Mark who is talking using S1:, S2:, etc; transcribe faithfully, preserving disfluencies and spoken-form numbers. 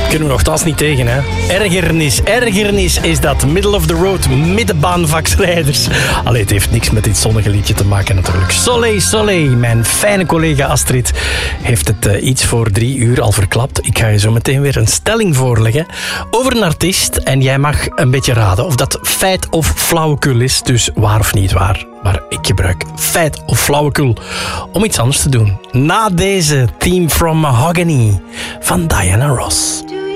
S1: Kunnen we nogthans niet tegen, hè? Ergernis, ergernis is dat. Middle of the road, middenbaanvaksrijders. Allee, het heeft niks met dit zonnige liedje te maken natuurlijk. Soleil, Soleil, mijn fijne collega Astrid heeft het uh, iets voor drie uur al verklapt. Ik ga je zo meteen weer een stelling voorleggen over een artiest. En jij mag een beetje raden of dat feit of flauwekul is. Dus waar of niet waar. Maar ik gebruik feit of flauwekul om iets anders te doen. Na deze Theme from Mahogany van Diana Ross.